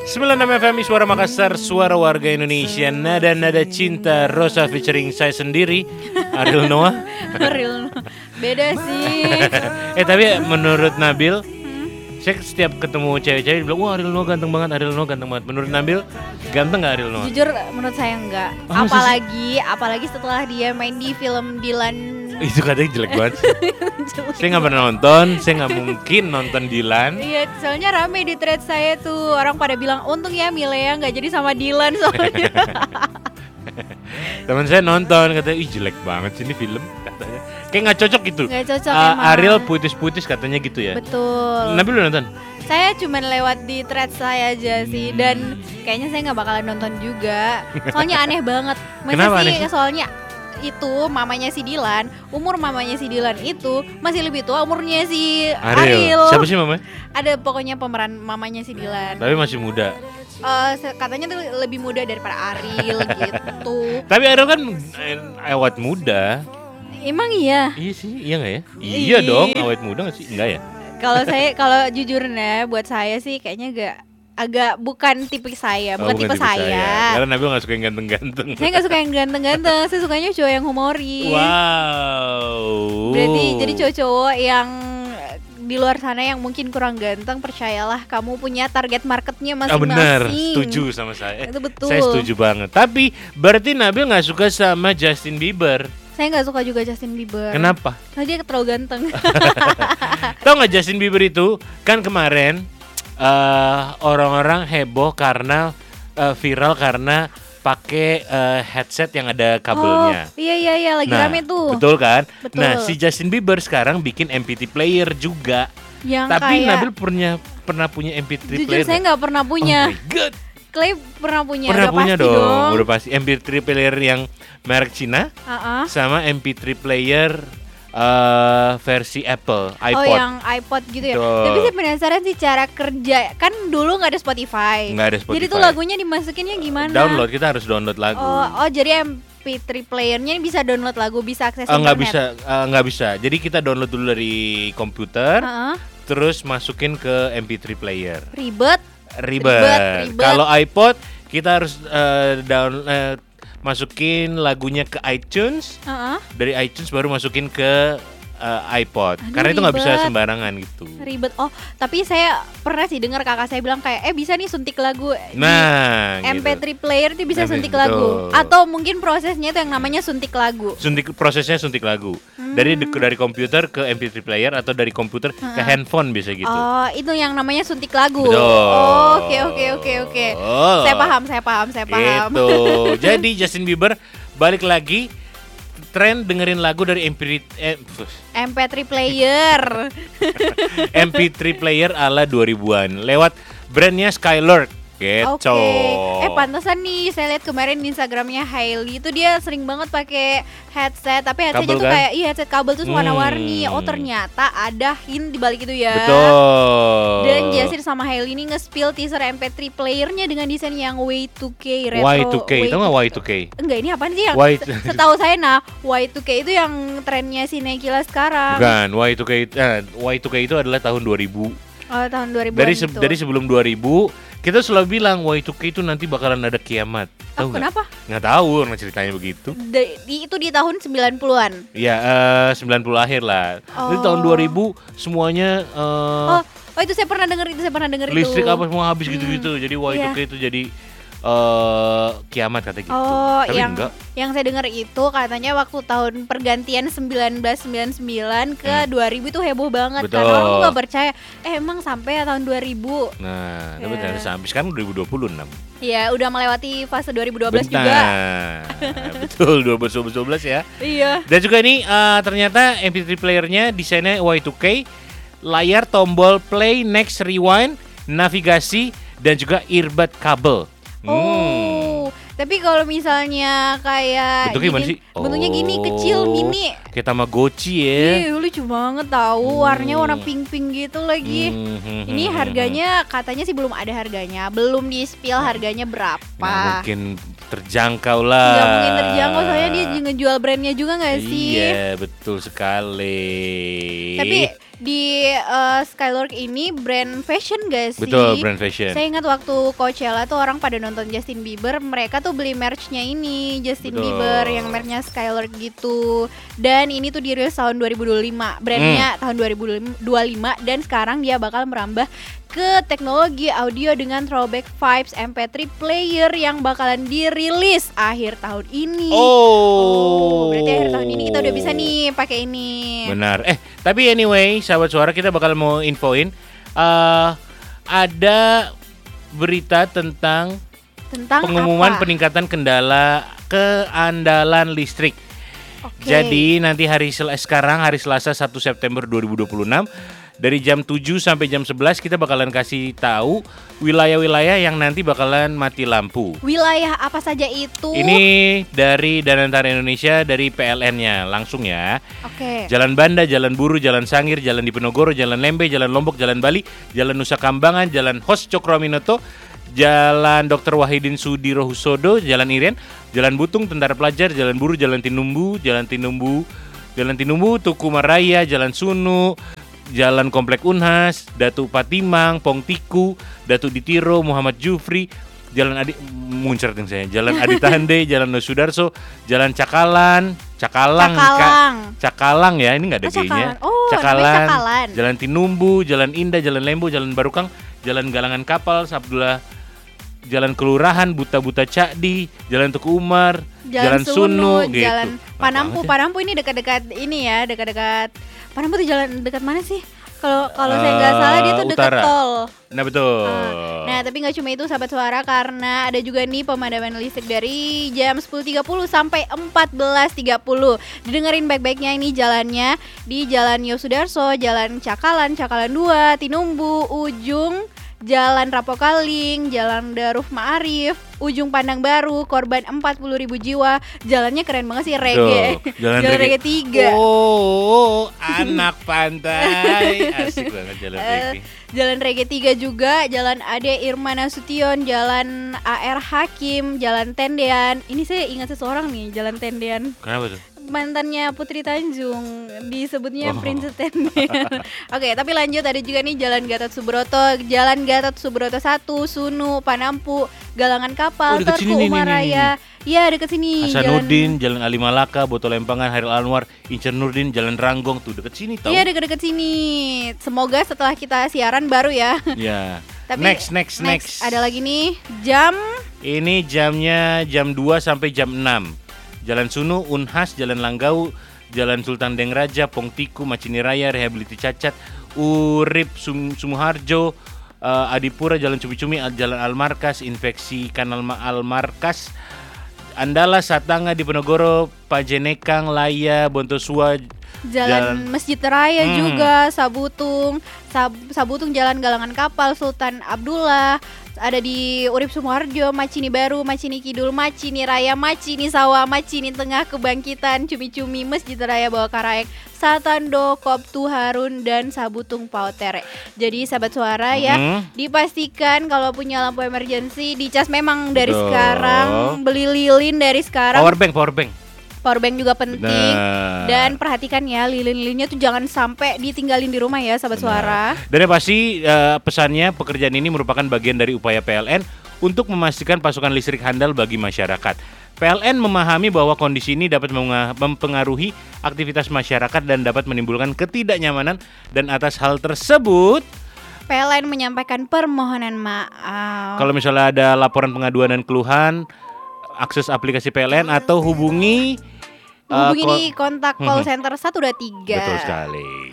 96 FM Suara Makassar, suara warga Indonesia. Nada-nada cinta Rosa featuring saya sendiri, Ariel Noah. Ariel Noah. Beda sih. Tapi menurut Nabil, saya setiap ketemu cewek-cewek bilang, wah Ariel Noah ganteng banget, Ariel Noah ganteng banget. Menurut Nabil, ganteng gak Ariel Noah? Jujur menurut saya enggak. Oh, Apalagi setelah dia main di film Dylan. Itu katanya jelek banget. Saya gak pernah nonton, saya gak mungkin nonton Dylan. Iya, soalnya rame di thread saya tuh. Orang pada bilang, untung ya Milea gak jadi sama Dylan soalnya. Teman saya nonton, katanya, ih jelek banget sih ini film, katanya. Kayak gak cocok gitu. Gak cocok emang. Ariel puitis-puitis katanya gitu ya. Betul. Nabil udah nonton? Saya cuma lewat di thread saya aja sih. Dan kayaknya saya gak bakalan nonton juga. Soalnya aneh banget. Kenapa aneh sih? Soalnya itu mamanya si Dylan, umur mamanya si Dylan itu masih lebih tua umurnya si Ariel. Siapa sih mamanya? Ada pokoknya pemeran mamanya si Dylan. Tapi masih muda. Katanya tuh lebih muda daripada Ariel gitu. Tapi Ariel kan awet muda. Emang iya? Iya sih, iya nggak ya? Iya dong, awet muda nggak sih? Enggak ya? Kalau jujurnya buat saya sih kayaknya agak bukan tipe saya, bukan tipe saya. Karena Nabil gak suka yang ganteng-ganteng. Saya gak suka yang ganteng-ganteng, saya sukanya cowok yang humoris. Wow. Berarti jadi cowok-cowok yang di luar sana yang mungkin kurang ganteng, percayalah kamu punya target marketnya masing-masing. Benar, setuju sama saya. Itu betul. Saya setuju banget. Tapi berarti Nabil gak suka sama Justin Bieber. Saya gak suka juga Justin Bieber. Kenapa? Karena dia terlalu ganteng. Tahu gak Justin Bieber itu kan kemarin orang-orang heboh karena viral karena pakai headset yang ada kabelnya. Oh, iya lagi rame tuh. Betul kan? Betul. Nah, si Justin Bieber sekarang bikin MP3 player juga. Yang tapi kayak, Nabil pernah punya MP3 jujur player? Jujur saya nggak pernah punya. Oh my god. Clay pernah punya. Pernah udah punya pasti dong. Udah pasti. MP3 player yang merek Cina sama MP3 player versi Apple, iPod. Oh, yang iPod gitu ya. Tapi saya penasaran sih cara kerja. Kan dulu nggak ada Spotify. Nggak ada Spotify. Jadi tuh lagunya dimasukinnya gimana? Download, kita harus download lagu. Oh jadi MP3 playernya bisa download lagu, bisa akses internet? Nggak bisa. Jadi kita download dulu dari komputer, terus masukin ke MP3 player. Ribet. Kalau iPod kita harus masukin lagunya ke iTunes, dari iTunes baru masukin ke iPod. Karena itu nggak bisa sembarangan gitu. Ribet. Oh, tapi saya pernah sih dengar kakak saya bilang kayak bisa nih suntik lagu. Nah, di MP3 player itu bisa suntik betul. lagu. Atau mungkin prosesnya itu yang namanya suntik lagu. Prosesnya suntik lagu. Dari komputer ke MP3 player atau dari komputer ke handphone bisa gitu. Oh, itu yang namanya suntik lagu. Betul. Oh, oke. Oh. Saya paham. Gitu. Jadi Justin Bieber balik lagi tren dengerin lagu dari MP3 player. MP3 player ala 2000-an lewat brandnya Skylark gitu. Oke. Pantesan nih saya lihat kemarin di Instagramnya Hailey itu dia sering banget pakai headset, tapi headsetnya kabel tuh kan? kayak headset kabel tuh warna-warni. Oh, ternyata ada hint di balik itu ya. Betul. Dan Jasir sama Hailey ini nge-spill teaser MP3 playernya dengan desain yang Y2K retro. Y2K, itu nggak Y2K? Enggak, ini apaan sih yang setahu saya Y2K itu yang trennya si Nekila sekarang. Bukan, Y2K itu adalah tahun 2000. Oh, tahun 2000 gitu. Dari sebelum 2000 kita selalu bilang Y2K itu nanti bakalan ada kiamat. Tahu nggak? Kenapa? Nggak tahu, orang ceritanya begitu. Itu di tahun 90-an. Iya, 90 akhir lah. Itu tahun 2000 semuanya Oh, itu saya pernah dengar itu. Listrik apa semua habis gitu-gitu. Jadi Y2K itu jadi kiamat kata gitu. Oh, tapi yang saya dengar itu katanya waktu tahun pergantian 1999 ke 2000 itu heboh banget. Betul. Karena orang nggak percaya emang sampai tahun 2000. Nah, tapi ternyata sampai sekarang 2026. Iya, udah melewati fase 2012 juga. Betul, 2012 ya. Iya. Dan juga ini ternyata MP3 playernya desainnya Y2K, layar tombol play, next, rewind, navigasi dan juga earbud kabel. Oh, tapi kalau misalnya kayak bentuknya gimana sih? Bentuknya gini, kecil, mini. Kayak Tamagotchi ya. Lucu banget tahu, warnanya warna pink-pink gitu lagi. Ini harganya katanya sih belum ada harganya, belum di-spill harganya berapa. Nah, mungkin terjangkau lah. Nggak mungkin terjangkau, soalnya dia ngejual brandnya juga nggak sih? Iya, betul sekali. Tapi di Skylark ini brand fashion gak sih? Betul, brand fashion. Saya ingat waktu Coachella tuh orang pada nonton Justin Bieber, mereka tuh beli merch-nya ini Justin Betul. Bieber yang merch-nya Skylark gitu. Dan ini tuh dirilis tahun 2025, brandnya tahun 2025 dan sekarang dia bakal merambah ke teknologi audio dengan throwback vibes MP3 player yang bakalan dirilis akhir tahun ini. Berarti akhir tahun ini kita udah bisa nih pakai ini. Benar. Tapi anyway, sahabat suara, kita bakal mau infoin ada berita tentang pengumuman apa? peningkatan keandalan listrik. Oke. Jadi nanti hari Selasa 1 September 2026 dari jam 7 sampai jam 11 kita bakalan kasih tahu wilayah-wilayah yang nanti bakalan mati lampu. Wilayah apa saja itu? Ini dari Danantara Indonesia, dari PLN-nya langsung ya. Oke. Jalan Banda, Jalan Buru, Jalan Sangir, Jalan Diponegoro, Jalan Lembe, Jalan Lombok, Jalan Bali, Jalan Nusa Kambangan, Jalan Hos Cokroaminoto, Jalan Dr. Wahidin Sudirohusodo, Jalan Irian, Jalan Butung, Tentara Pelajar, Jalan Buru, Jalan Tinumbu, Tuku Maraya, Jalan Sunu, Jalan Komplek Unhas, Datu Patimang, Pongtiku, Datu Ditiro, Muhammad Jufri, Jalan Jalan Adi Tande, Jalan Nosudarso, Jalan Cakalang ya, ini nggak ada G-nya. Cakalang, Jalan Tinumbu, Jalan Indah, Jalan Lembo, Jalan Barukang, Jalan Galangan Kapal, Sabdullah, Jalan Kelurahan, Buta Cakdi, Jalan Tuku Umar, Jalan Sunu, gitu. Jalan Panampu ini dekat-dekat ini ya, dekat-dekat Panampu tuh jalan dekat mana sih? Kalau saya nggak salah dia tuh dekat tol. Nah betul. Nah tapi nggak cuma itu sahabat suara, karena ada juga nih pemadaman listrik dari jam 10.30 sampai 14.30. Didengerin baik-baiknya ini jalannya di Jalan Yosudarso, Jalan Cakalan 2, Tinumbu, Ujung, Jalan Rapokaling, Jalan Daruf Ma'arif, Ujung Pandang Baru, korban 40.000 jiwa. Jalannya keren banget sih, reggae. Jalan reggae 3. Oh, anak pantai. Asik banget jalan reggae. Jalan reggae 3 juga, Jalan Ade Irman Nasution, Jalan AR Hakim, Jalan Tendean. Ini saya ingat seseorang nih, Jalan Tendean. Kenapa tuh? Mantannya Putri Tanjung, disebutnya Princess Tendean. Oke, tapi lanjut, ada juga nih Jalan Gatot Subroto 1, Sunu, Panampu, Galangan Kapal, Torku Umaraya. Iya, deket sini. Hasanuddin, Jalan Ali Malaka, Boto Lempangan, Hairil Anwar, Incer Nurdin, Jalan Ranggong, tuh deket sini tau. Iya, deket-deket sini. Semoga setelah kita siaran baru ya. Ya. Tapi next. Ada lagi nih jam. Ini jamnya jam 2 sampai jam 6. Jalan Sunu, Unhas, Jalan Langgau, Jalan Sultan Dengraja, Pongtiku, Macini Raya, Rehabiliti Cacat, Urip, Sumuharjo, Adipura, Jalan Cumi-Cumi, Jalan Almarkas, Infeksi Kanal Almarkas, Andala, Satanga, Diponegoro, Pajenekang, Laya, Bontosua, Jalan Masjid Raya juga, Sabutung, Jalan Galangan Kapal, Sultan Abdullah, ada di Urip Sumoharjo, Macini Baru, Macini Kidul, Macini Raya, Macini Sawah, Macini Tengah, Kebangkitan, Cumi-Cumi, Masjid Raya Bawah Karaek, Satando, Koptu Harun, dan Sabutung Pautere. Jadi sahabat suara ya, dipastikan kalau punya lampu emergency dicas memang dari sekarang, beli lilin dari sekarang. Powerbank juga penting. Dan perhatikan ya, lilin-lilinnya tuh jangan sampai ditinggalin di rumah ya sahabat suara. Dan yang pasti pesannya, pekerjaan ini merupakan bagian dari upaya PLN untuk memastikan pasokan listrik handal bagi masyarakat. PLN memahami bahwa kondisi ini dapat mempengaruhi aktivitas masyarakat dan dapat menimbulkan ketidaknyamanan, dan atas hal tersebut PLN menyampaikan permohonan maaf. Kalau misalnya ada laporan pengaduan dan keluhan, akses aplikasi PLN atau hubungi kontak call center 123. Betul sekali.